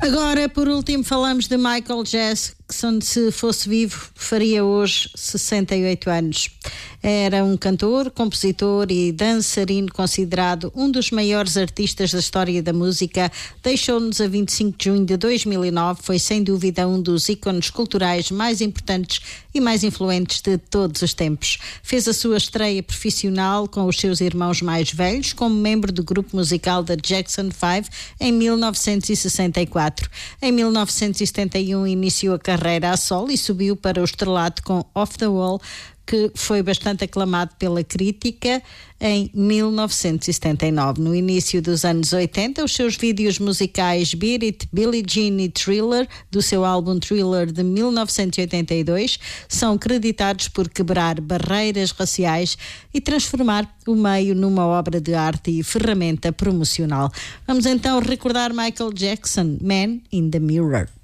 Agora, por último, falamos de Michael Jackson. Se fosse vivo, faria hoje 68 anos. Era um cantor, compositor e dançarino considerado um dos maiores artistas da história da música. Deixou-nos a 25 de junho de 2009. Foi, sem dúvida, um dos ícones culturais mais importantes e mais influentes de todos os tempos. Fez a sua estreia profissional com os seus irmãos mais velhos, como membro do grupo musical da Jackson 5 em 1964. Em 1971 iniciou a carreira a solo e subiu para o estrelato com Off the Wall, que foi bastante aclamado pela crítica em 1979. No início dos anos 80, os seus vídeos musicais Beat It, Billie Jean e Thriller, do seu álbum Thriller de 1982, são creditados por quebrar barreiras raciais e transformar o meio numa obra de arte e ferramenta promocional. Vamos então recordar Michael Jackson, Man in the Mirror.